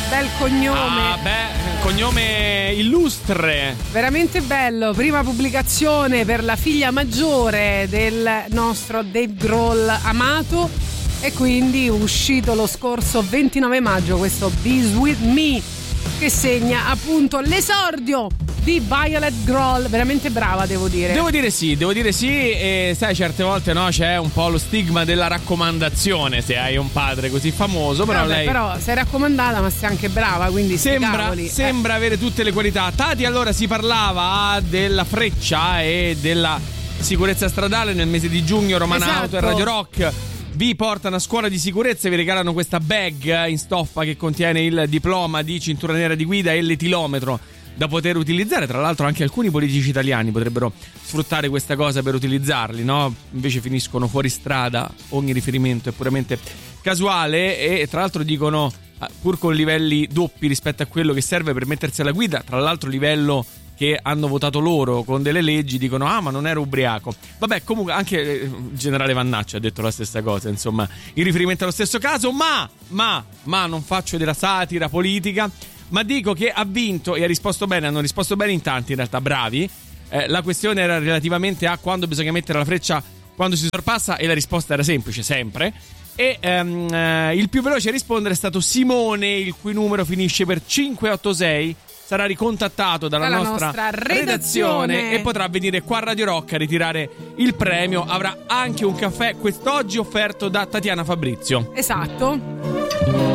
bel cognome. Cognome illustre. Veramente bello. Prima pubblicazione per la figlia maggiore del nostro Dave Grohl amato, e quindi uscito lo scorso 29 maggio questo Be With Me, che segna appunto l'esordio di Violet Grohl. Veramente brava, devo dire. Devo dire sì. E sai, certe volte no, c'è un po' lo stigma della raccomandazione se hai un padre così famoso. Però lei però sei raccomandata, ma sei anche brava, quindi sembra avere tutte le qualità. Tati, allora si parlava della Freccia e della sicurezza stradale nel mese di giugno. Romana Auto e Radio Rock vi portano a scuola di sicurezza e vi regalano questa bag in stoffa che contiene il diploma di cintura nera di guida e l'etilometro da poter utilizzare. Tra l'altro anche alcuni politici italiani potrebbero sfruttare questa cosa per utilizzarli, no? Invece finiscono fuori strada, ogni riferimento è puramente casuale. E tra l'altro dicono, pur con livelli doppi rispetto a quello che serve per mettersi alla guida, tra l'altro livello che hanno votato loro con delle leggi, dicono ma non ero ubriaco. Vabbè, comunque anche il generale Vannacci ha detto la stessa cosa, insomma, in riferimento allo stesso caso. Ma non faccio della satira politica, ma dico che ha vinto e ha risposto bene. Hanno risposto bene in tanti, in realtà, bravi. La questione era relativamente a quando bisogna mettere la freccia quando si sorpassa, e la risposta era semplice, sempre. E il più veloce a rispondere è stato Simone, il cui numero finisce per 586. Sarà ricontattato dalla nostra redazione e potrà venire qua a Radio Rock a ritirare il premio. Avrà anche un caffè quest'oggi offerto da Tatiana Fabrizio. Esatto.